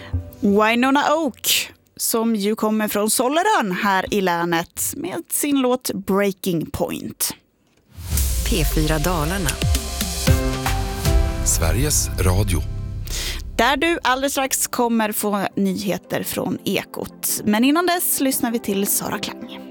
Winona Oak, som ju kommer från Sollerön här i länet med sin låt Breaking Point. P4 Dalarna. Sveriges Radio. Där du alldeles strax kommer få nyheter från Ekot. Men innan dess lyssnar vi till Sara Klang.